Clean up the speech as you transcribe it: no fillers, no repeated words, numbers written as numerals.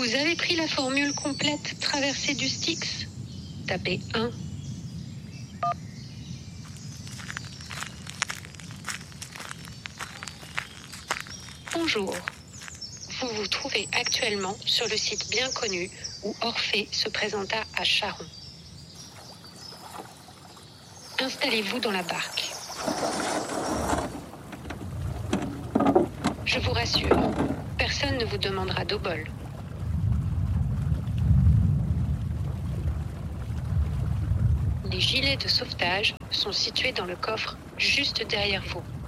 Vous avez pris la formule complète traversée du Styx? Tapez 1. Bonjour. Vous vous trouvez actuellement sur le site bien connu où Orphée se présenta à Charon. Installez-vous dans la barque. Je vous rassure, personne ne vous demandera d'obole. Les gilets de sauvetage sont situés dans le coffre juste derrière vous.